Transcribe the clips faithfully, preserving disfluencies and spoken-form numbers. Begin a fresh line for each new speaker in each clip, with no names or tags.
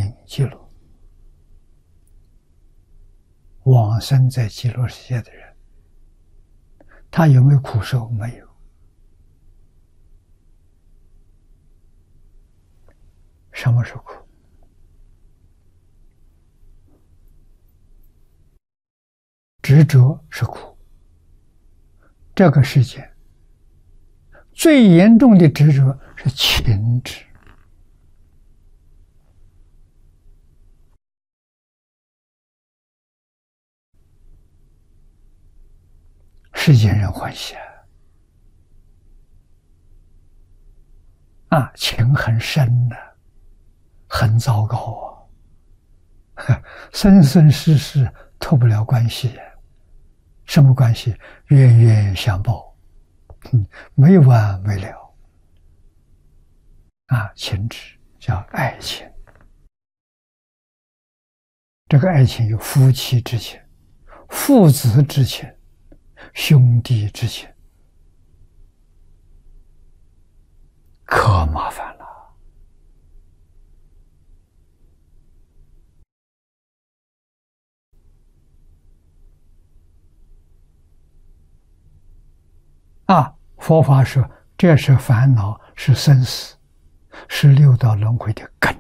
名极乐。往生在极乐世界的人，他有没有苦受？没有。什么是苦？执着是苦。这个世界最严重的执着是情执。世间人欢喜啊，情很深的、啊，很糟糕啊，生生世世脱不了关系。什么关系？冤冤相报，嗯，没完没了啊！情执叫爱情，这个爱情有夫妻之情、父子之情、兄弟之情，可麻烦了啊！佛法说，这是烦恼，是生死，是六道轮回的根。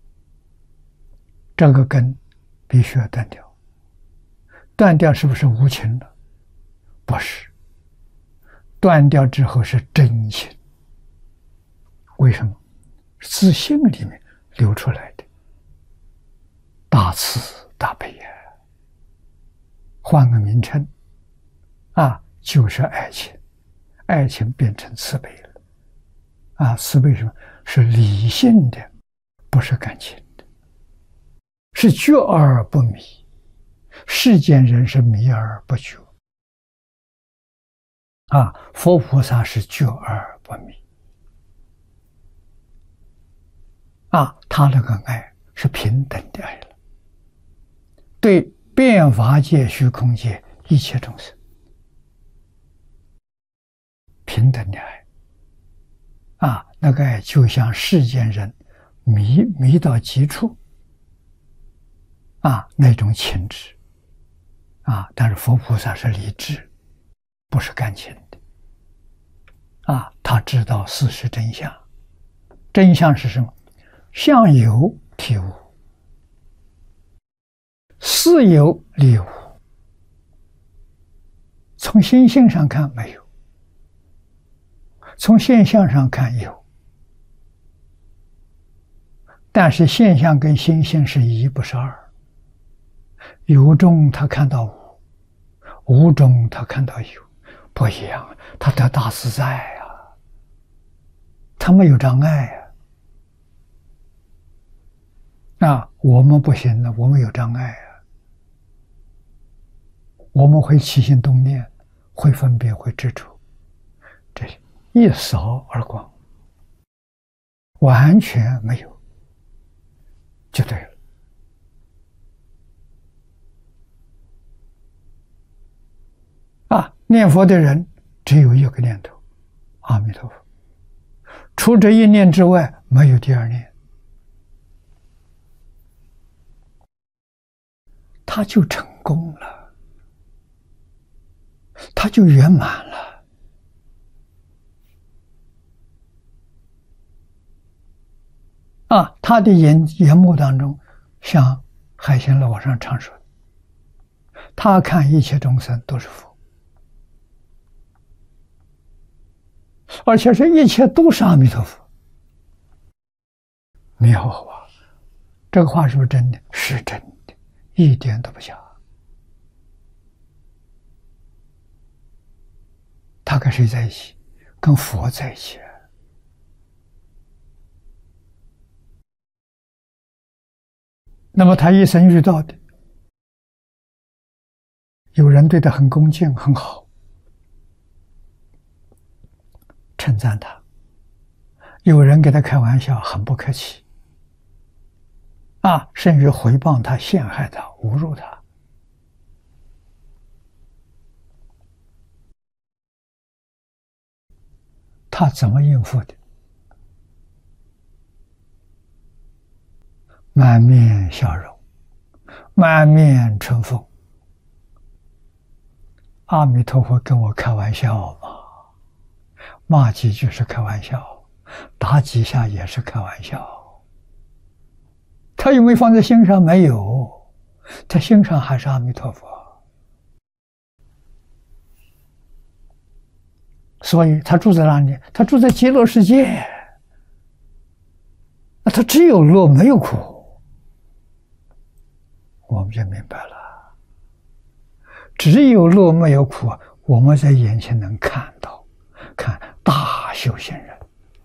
这个根必须要断掉。断掉是不是无情了？不是。断掉之后是真情。为什么？自性里面流出来的大慈大悲呀。换个名称啊，就是爱情。爱情变成慈悲了啊！慈悲什么？是理性的，不是感情的，是觉而不迷。世间人是迷而不觉啊，佛菩萨是觉而不迷啊，他那个爱是平等的爱了，对遍法界、虚空界一切众生平等的爱啊，那个爱就像世间人迷迷到极处啊，那种情执啊，但是佛菩萨是理智，不是感情的啊，他知道事实真相。真相是什么？相由体无，事有理无。从心性上看没有，从现象上看有，但是现象跟心性是一，不是二。有中他看到无，无中他看到有，不一样。他得大自在啊，他没有障碍啊。啊，我们不行了，我们有障碍啊。我们会起心动念，会分别，会执着，这一扫而光，完全没有，就对了。啊，念佛的人只有一个念头，阿弥陀佛。除这一念之外，没有第二念，他就成功了，他就圆满了。啊，他的言言目当中，像海鲜老和尚常说，他看一切众生都是佛，而且是一切都是阿弥陀佛。妙啊！这个话是不是真的？是真的，一点都不假。他跟谁在一起？跟佛在一起。那么他一生遇到的，有人对他很恭敬很好，称赞他；有人给他开玩笑，很不客气，啊，甚至回谤他、陷害他、侮辱他。他怎么应付的？ 满面笑容，满面春风。阿弥陀佛跟我开玩笑嘛，骂几句是开玩笑，打几下也是开玩笑。他有没有放在心上？没有，他心上还是阿弥陀佛。所以他住在哪里？他住在极乐世界，那他只有乐没有苦，我们就明白了。只有乐没有苦，我们在眼前能看到，看大修行人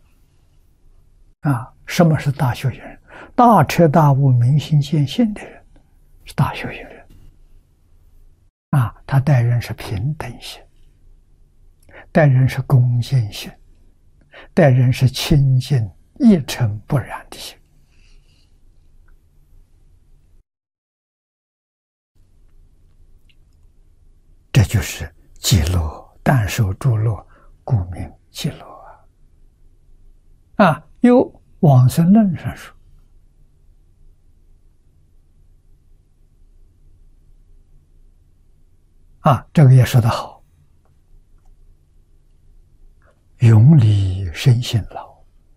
啊！什么是大修行人？大彻大悟、明心见性的人是大修行人啊！他待人是平等心，待人是恭敬心，待人是清净一尘不染的心。这就是极乐，但受诸乐，故名极乐啊！啊，有往生论上说，啊，这个也说得好。永离身心老，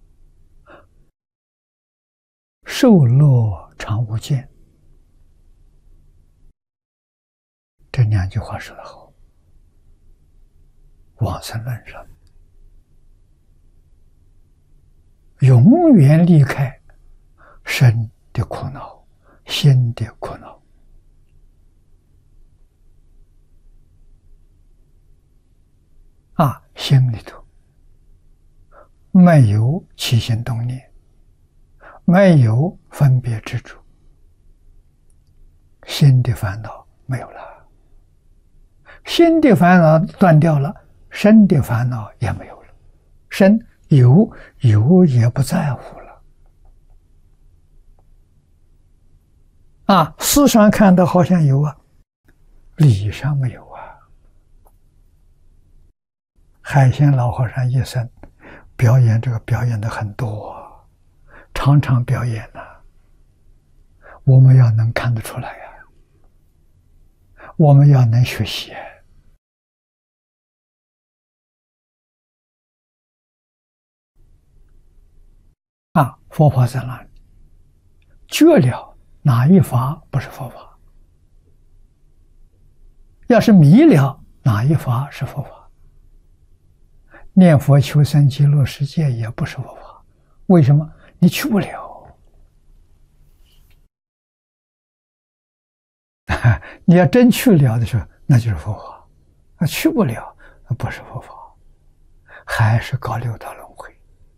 受乐常无间。这两句话说得好。往生论上，永远离开身的苦恼、心的苦恼。啊，心里头没有起心动念，没有分别执着，心的烦恼没有了。心的烦恼断掉了，身的烦恼也没有了。身有有也不在乎了。啊，事上看到好像有啊，理上没有啊。海鲜老和尚一生表演这个表演的很多，常常表演呢、啊。我们要能看得出来呀、啊，我们要能学习、啊。啊，佛法在哪里？觉了哪一法不是佛法？要是迷了哪一法是佛法？念佛求生极乐世界也不是佛法。为什么？你去不了。你要真去了的时候，那就是佛法；那去不了，那不是佛法，还是搞六道轮回。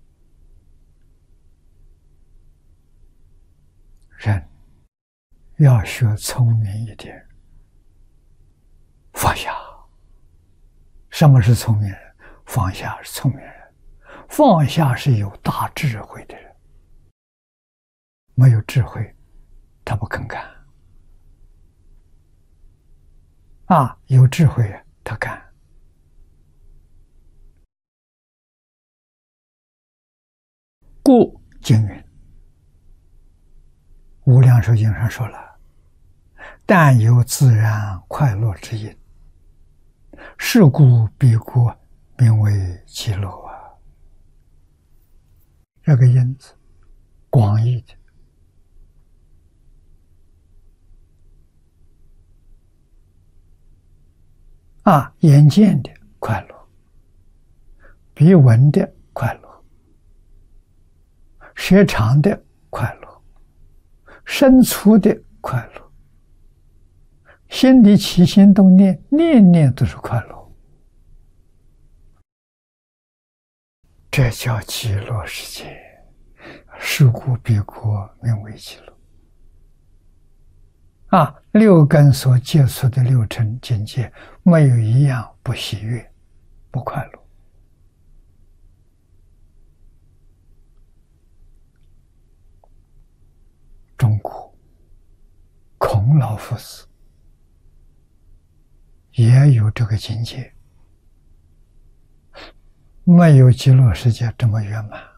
人要学聪明一点，放下。什么是聪明人？放下是聪明人，放下是有大智慧的人。没有智慧，他不肯干。啊，有智慧他干。故经云，无量寿经上说了，但有自然快乐之因，是故彼国名为极乐啊。这个因子广义的，啊，眼见的快乐，鼻闻的快乐，舌尝的快乐，身处的快乐，心里起心动念，念念都是快乐。这叫极乐世界，是故彼国名为极乐。啊，六根所接触的六尘境界，没有一样不喜悦、不快乐。中国孔老夫子也有这个境界，没有极乐世界这么圆满。